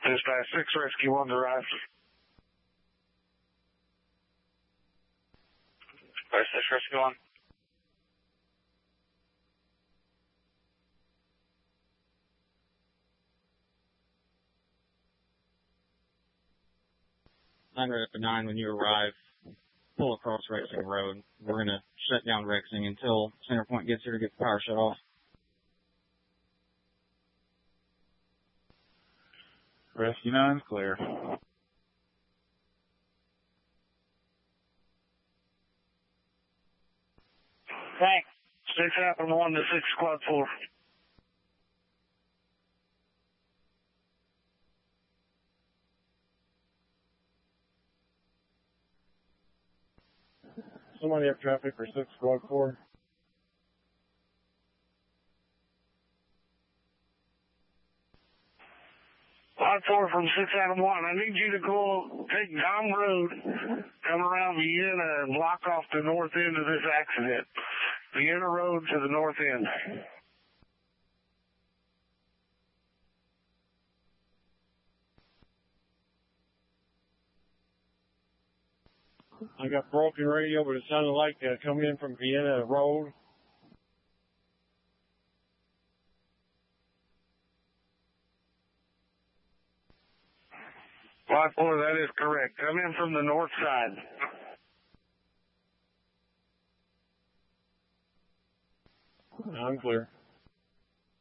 Dispatch 6 Rescue 1 arrived. Dispatch 6 Rescue 1. Rapid 9, when you arrive, pull across Rexing Road. We're going to shut down Rexing until Centerpoint gets here to get the power shut off. Rescue 9's clear. Thanks. 6 Adam 1 to 6 Squad 4. Somebody have traffic for 6 Squad 4. Squad 4 from 6 Adam 1. I need you to go take Dom Road, come around Vienna, and block off the north end of this accident. Vienna Road to the north end. I got broken radio, but it sounded like coming in from Vienna Road. Squad 4, that is correct. Come in from the north side. I'm clear.